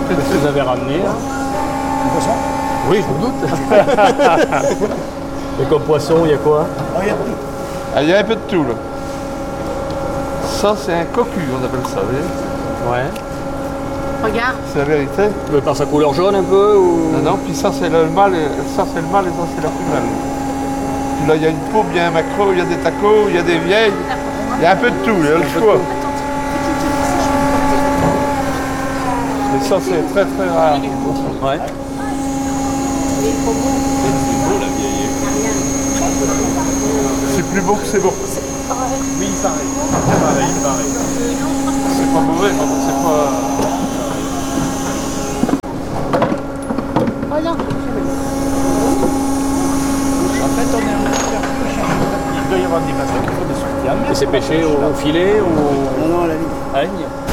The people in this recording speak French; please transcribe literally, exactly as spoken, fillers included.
Qu'est-ce que vous avez ramené là? Un poisson? Oui, je me doute. Et comme poisson, il y a quoi? Ah, il y a tout. Ah, il y a un peu de tout là. Ça c'est un cocu, on appelle ça, vous voyez? Ouais. Regarde. C'est la vérité. Mais par sa couleur jaune un peu ou... Non, non, puis ça c'est le mâle, et ça c'est le mâle et ça c'est la femelle. Puis là il y a une paume, il y a un macro, il y a des tacos, il y a des vieilles. Il y a un peu de tout, il y a le choix. Mais ça c'est très très rare. Ouais. C'est plus beau que c'est beau. Oui, il paraît. Il paraît, il paraît. C'est pas mauvais, c'est pas... Oh non. En fait, on est en recherche. Il doit y avoir des bateaux qui font des soutiens. Et c'est pêché au filet ou Non, non, à la ligne. à la ligne?